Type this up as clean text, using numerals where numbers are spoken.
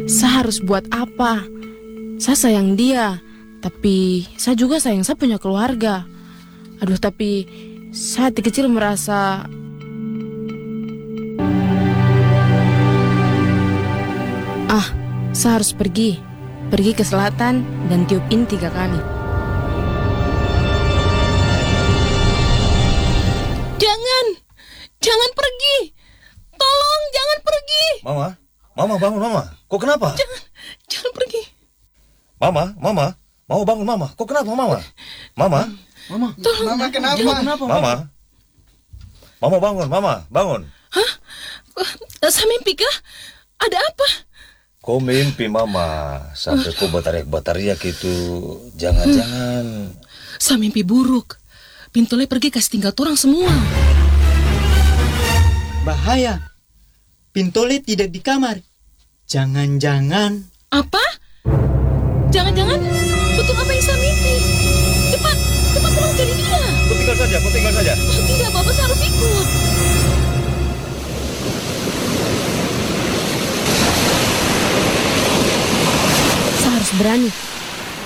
Saya harus buat apa? Saya sayang dia, tapi saya juga sayang saya punya keluarga. Aduh, tapi saya hati kecil merasa saya harus pergi ke selatan dan tiupin 3 kali. Jangan pergi. Tolong, jangan pergi. Mama bangun Mama. Kok kenapa? Jangan pergi. Mama, mau bangun Mama. Kok kenapa Mama? Tolong. Mama kenapa? Mama bangun, bangun. Hah? Saya mimpi kah? Ada apa? Kau mimpi Mama sampai kau berteriak-berteriak itu. Jangan-jangan. Saya mimpi buruk. Pintole pergi kasih tinggal orang semua. Bahaya. Pintole tidak di kamar. Jangan-jangan. Apa? Jangan-jangan betul apa yang saya mimpi. Cepat pulang cari dia. Kau tinggal saja. Oh, tidak, Bapak, saya harus ikut. Saya harus berani.